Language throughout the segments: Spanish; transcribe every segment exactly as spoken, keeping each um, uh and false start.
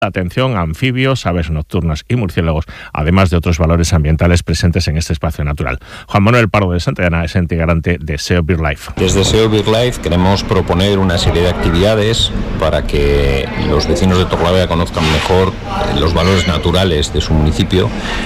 Atención a anfibios, aves nocturnas y murciélagos, además de otros valores ambientales presentes en este espacio natural. Juan Manuel Pardo de Santillana es integrante de S E O BirdLife. Desde S E O BirdLife queremos proponer una serie de actividades para que los vecinos de Torrelavega conozcan mejor los valores naturales de su municipio,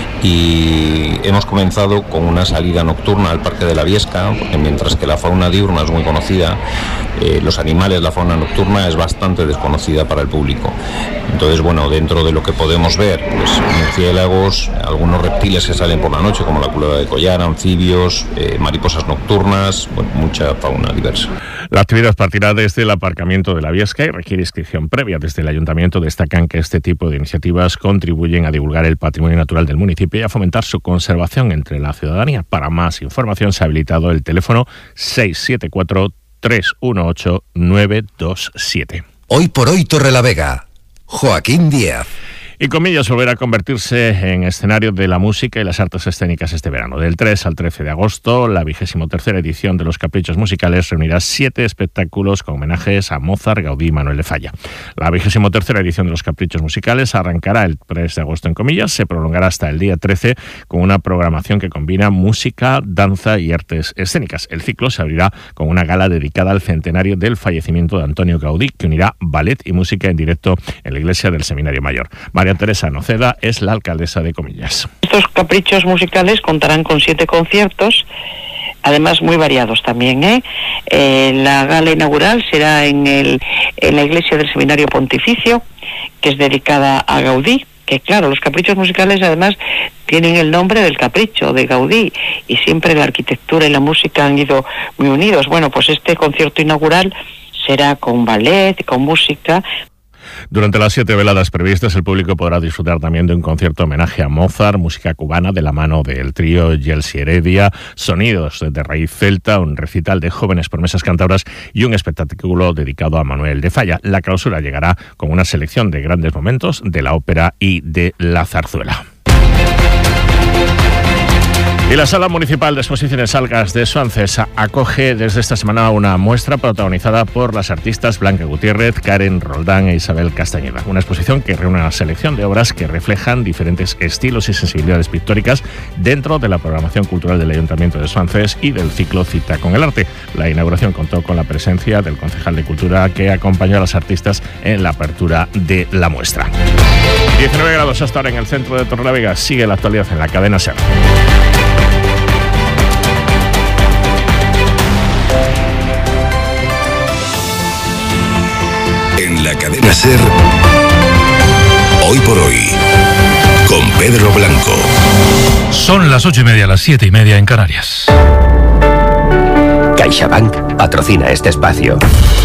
y hemos comenzado con una salida nocturna al Parque de la Viesca, porque mientras que la fauna diurna es muy conocida, eh, los animales, la fauna nocturna es bastante desconocida para el público. Entonces, bueno, dentro de lo que podemos ver, pues murciélagos, algunos reptiles que salen por la noche, como la culebra de collar, anfibios, eh, mariposas nocturnas, bueno, mucha fauna diversa. La actividad partirá desde el aparcamiento de la Viesca y requiere inscripción previa. Desde el Ayuntamiento destacan que este tipo de iniciativas contribuyen a divulgar el patrimonio natural del municipio y a fomentar su conservación entre la ciudadanía. Para más información se ha habilitado el teléfono seis siete cuatro, tres uno ocho, nueve dos siete. Hoy por hoy Torrelavega. Joaquín Díaz. Y Comillas volverá a convertirse en escenario de la música y las artes escénicas este verano. Del tres al trece de agosto, la vigésimo tercera edición de los Caprichos Musicales reunirá siete espectáculos con homenajes a Mozart, Gaudí y Manuel de Falla. La vigésimo tercera edición de los Caprichos Musicales arrancará el tres de agosto en Comillas, se prolongará hasta el día trece con una programación que combina música, danza y artes escénicas. El ciclo se abrirá con una gala dedicada al centenario del fallecimiento de Antonio Gaudí, que unirá ballet y música en directo en la iglesia del Seminario Mayor. María Teresa Noceda es la alcaldesa de Comillas. Estos Caprichos Musicales contarán con siete conciertos, además muy variados también, ¿eh? Eh, la gala inaugural será en, el, en la iglesia del Seminario Pontificio, que es dedicada a Gaudí, que claro, los Caprichos Musicales además tienen el nombre del capricho de Gaudí, y siempre la arquitectura y la música han ido muy unidos. Bueno, pues este concierto inaugural será con ballet, con música. Durante las siete veladas previstas, el público podrá disfrutar también de un concierto homenaje a Mozart, música cubana de la mano del trío Yelsi Heredia, sonidos de raíz celta, un recital de jóvenes promesas cántabras y un espectáculo dedicado a Manuel de Falla. La clausura llegará con una selección de grandes momentos de la ópera y de la zarzuela. Y la Sala Municipal de Exposiciones Algas de Suances acoge desde esta semana una muestra protagonizada por las artistas Blanca Gutiérrez, Karen Roldán e Isabel Castañeda. Una exposición que reúne una selección de obras que reflejan diferentes estilos y sensibilidades pictóricas dentro de la programación cultural del Ayuntamiento de Suances y del ciclo Cita con el Arte. La inauguración contó con la presencia del concejal de Cultura, que acompañó a las artistas en la apertura de la muestra. diecinueve grados hasta ahora en el centro de Torrelavega. Sigue la actualidad en la cadena SER. En la cadena SER, hoy por hoy, con Pedro Blanco. Son las ocho y media, las siete y media en Canarias. CaixaBank patrocina este espacio.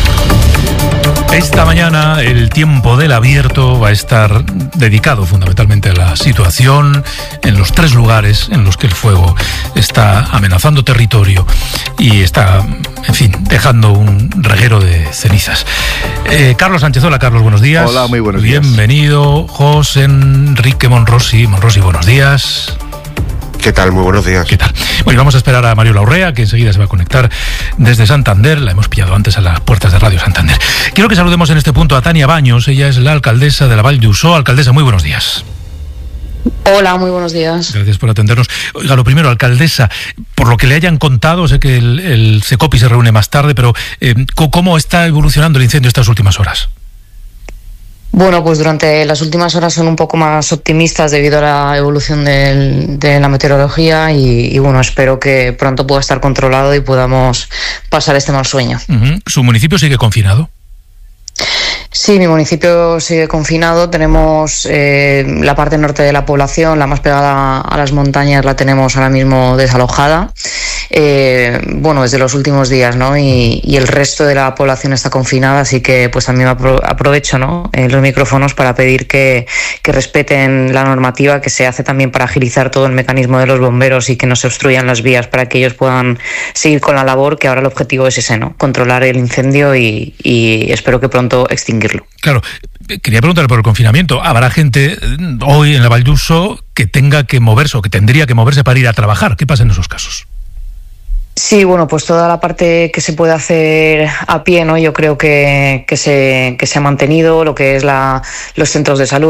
Esta mañana el tiempo del abierto va a estar dedicado fundamentalmente a la situación en los tres lugares en los que el fuego está amenazando territorio y está, en fin, dejando un reguero de cenizas. Eh, Carlos Sánchez, hola Carlos, buenos días. Hola, muy buenos días. Bienvenido. José Enrique Monrosi, Monrosi, buenos días. ¿Qué tal? Muy buenos días. ¿Qué tal? Bueno, y vamos a esperar a Mario Laurrea, que enseguida se va a conectar desde Santander. La hemos pillado antes a las puertas de Radio Santander. Quiero que saludemos en este punto a Tania Baños. Ella es la alcaldesa de la Vall d'Uixó. Alcaldesa, muy buenos días. Hola, muy buenos días. Gracias por atendernos. Oiga, lo primero, alcaldesa, por lo que le hayan contado, sé que el, el Secopi se reúne más tarde, pero eh, ¿cómo está evolucionando el incendio estas últimas horas? Bueno, pues durante las últimas horas son un poco más optimistas debido a la evolución del, de la meteorología y, y bueno, espero que pronto pueda estar controlado y podamos pasar este mal sueño. Uh-huh. ¿Su municipio sigue confinado? Sí, mi municipio sigue confinado. Tenemos eh, la parte norte de la población, la más pegada a las montañas, la tenemos ahora mismo desalojada. Eh, bueno, desde los últimos días, ¿no? Y, y el resto de la población está confinada, así que pues también apro- aprovecho, ¿no? Eh, los micrófonos para pedir que, que respeten la normativa, que se hace también para agilizar todo el mecanismo de los bomberos y que no se obstruyan las vías para que ellos puedan seguir con la labor, que ahora el objetivo es ese, ¿no? Controlar el incendio y, y espero que pronto extinguirlo. Claro, quería preguntar por el confinamiento. ¿Habrá gente hoy en la Vall d'Uixó que tenga que moverse o que tendría que moverse para ir a trabajar? ¿Qué pasa en esos casos? Sí, bueno, pues toda la parte que se puede hacer a pie, ¿no? Yo creo que, que, se, que se ha mantenido, lo que es la, los centros de salud.